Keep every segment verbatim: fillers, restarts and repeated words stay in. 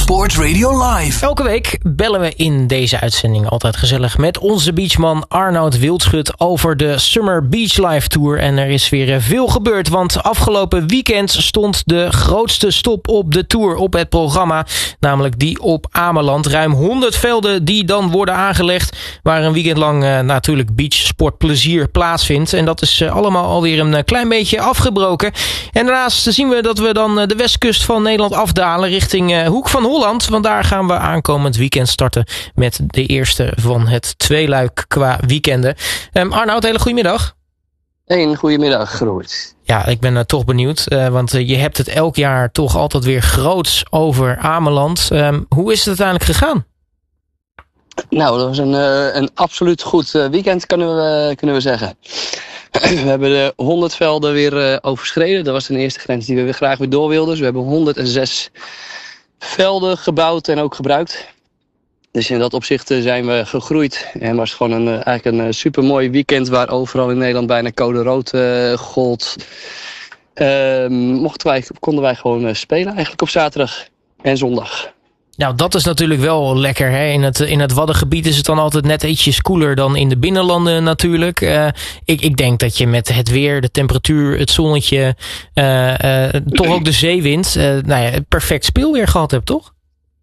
Sport Radio Live. Elke week bellen we in deze uitzending altijd gezellig met onze beachman Arnoud Wildschut over de Summer Beach Live Tour. En er is weer veel gebeurd, want afgelopen weekend stond de grootste stop op de Tour op het programma. Namelijk die op Ameland. Ruim honderd velden die dan worden aangelegd, waar een weekend lang uh, natuurlijk beachsportplezier plaatsvindt. En dat is uh, allemaal alweer een uh, klein beetje afgebroken. En daarnaast zien we dat we dan uh, de westkust van Nederland afdalen richting uh, Hoek van Holland. Want daar gaan we aankomend weekend starten met de eerste van het tweeluik qua weekenden. Um, Arnoud, hele goedemiddag. Een goedemiddag, Robert. Ja, ik ben uh, toch benieuwd, uh, want uh, je hebt het elk jaar toch altijd weer groots over Ameland. Um, hoe is het uiteindelijk gegaan? Nou, dat was een, uh, een absoluut goed uh, weekend, kunnen we, uh, kunnen we zeggen. We hebben de honderd velden weer uh, overschreden. Dat was de eerste grens die we weer graag weer door wilden. Dus we hebben honderdzes velden gebouwd en ook gebruikt. Dus in dat opzicht uh, zijn we gegroeid. En was gewoon een, uh, eigenlijk een uh, supermooi weekend waar overal in Nederland bijna code rood uh, gold. Uh, mochten wij, konden wij gewoon uh, spelen eigenlijk op zaterdag en zondag. Nou, dat is natuurlijk wel lekker. Hè? In het, in het Waddengebied is het dan altijd net ietsjes koeler dan in de binnenlanden natuurlijk. Uh, ik, ik denk dat je met het weer, de temperatuur, het zonnetje, uh, uh, toch ook de zeewind, uh, nou ja, perfect speelweer gehad hebt, toch?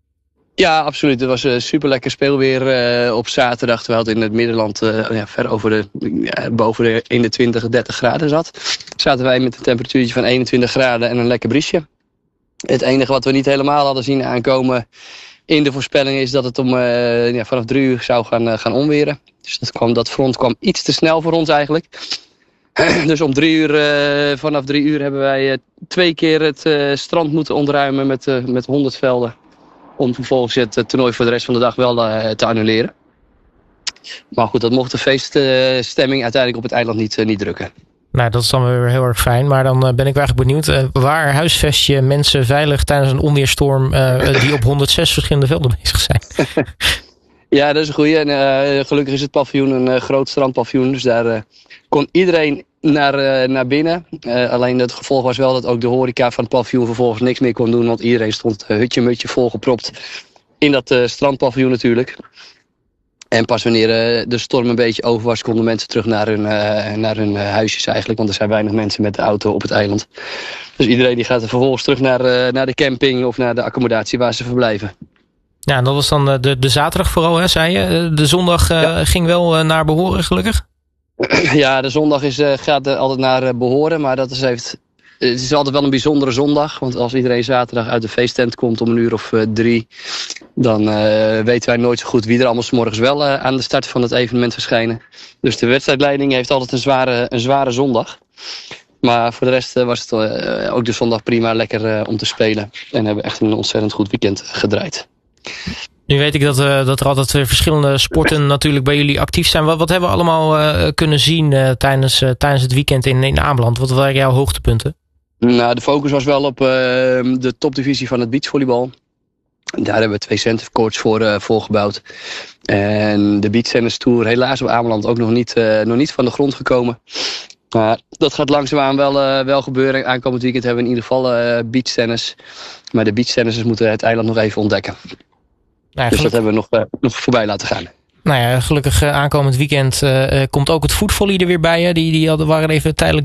Ja, absoluut. Het was een super lekker speelweer uh, op zaterdag. Terwijl het in het Middenland uh, ja, ver over de, ja, boven de eenentwintig, dertig graden zat. Zaten wij met een temperatuurtje van eenentwintig graden en een lekker briesje. Het enige wat we niet helemaal hadden zien aankomen in de voorspelling is dat het om uh, ja, vanaf drie uur zou gaan, uh, gaan onweren. Dus dat, kwam, dat front kwam iets te snel voor ons eigenlijk. Dus om drie uur, uh, vanaf drie uur hebben wij uh, twee keer het uh, strand moeten ontruimen met, uh, met honderd velden. Om vervolgens het uh, toernooi voor de rest van de dag wel uh, te annuleren. Maar goed, dat mocht de feeststemming uh, uiteindelijk op het eiland niet, uh, niet drukken. Nou, dat is dan weer heel erg fijn. Maar dan uh, ben ik wel eigenlijk benieuwd. Uh, waar huisvest je mensen veilig tijdens een onweerstorm uh, die op honderdzes verschillende velden bezig zijn? Ja, dat is een goeie. En uh, gelukkig is het paviljoen een uh, groot strandpaviljoen. Dus daar uh, kon iedereen naar, uh, naar binnen. Uh, alleen het gevolg was wel dat ook de horeca van het paviljoen vervolgens niks meer kon doen. Want iedereen stond uh, hutje-mutje volgepropt in dat uh, strandpaviljoen natuurlijk. En pas wanneer uh, de storm een beetje over was, konden mensen terug naar hun, uh, naar hun uh, huisjes eigenlijk. Want er zijn weinig mensen met de auto op het eiland. Dus iedereen die gaat er vervolgens terug naar, uh, naar de camping of naar de accommodatie waar ze verblijven. Ja, en dat was dan de, de zaterdag vooral, hè, zei je. De zondag uh, ja. ging wel uh, naar behoren, gelukkig? Ja, de zondag is, uh, gaat uh, altijd naar uh, behoren. Maar dat is heeft, het is altijd wel een bijzondere zondag. Want als iedereen zaterdag uit de feesttent komt om een uur of uh, drie... dan uh, weten wij nooit zo goed wie er allemaal 's morgens wel uh, aan de start van het evenement verschijnen. Dus de wedstrijdleiding heeft altijd een zware, een zware zondag. Maar voor de rest uh, was het uh, ook de zondag prima lekker uh, om te spelen. En hebben echt een ontzettend goed weekend gedraaid. Nu weet ik dat, uh, dat er altijd verschillende sporten natuurlijk bij jullie actief zijn. Wat, wat hebben we allemaal uh, kunnen zien uh, tijdens, uh, tijdens het weekend in, in Ameland? Wat waren jouw hoogtepunten? Nou, de focus was wel op uh, de topdivisie van het beachvolleybal. Daar hebben we twee centercourts voor, uh, voor gebouwd. En de beachtennis tour helaas op Ameland ook nog niet, uh, nog niet van de grond gekomen. Maar dat gaat langzaamaan wel, uh, wel gebeuren. Aankomend weekend hebben we in ieder geval uh, beachtennis. Maar de beachtennissers moeten het eiland nog even ontdekken. Nou ja, dus dat hebben we nog, uh, nog voorbij laten gaan. Nou ja, gelukkig uh, aankomend weekend uh, komt ook het voetvolley er weer bij. Hè? Die, die hadden, waren even tijdelijk